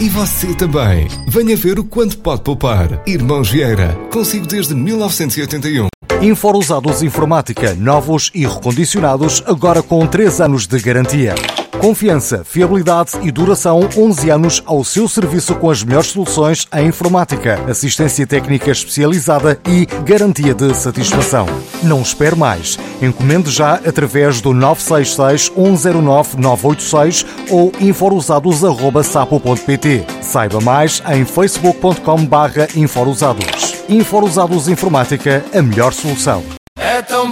E você também. Venha ver o quanto pode poupar. Irmãos Vieira. Consigo desde 1981. Infousados Informática. Novos e recondicionados, agora com 3 anos de garantia. Confiança, fiabilidade e duração 11 anos ao seu serviço com as melhores soluções em informática, assistência técnica especializada e garantia de satisfação. Não espere mais. Encomende já através do 966 109 986 ou infousados@sapo.pt. Saiba mais em facebook.com/infousados. Infousados Informática, a melhor solução. É tão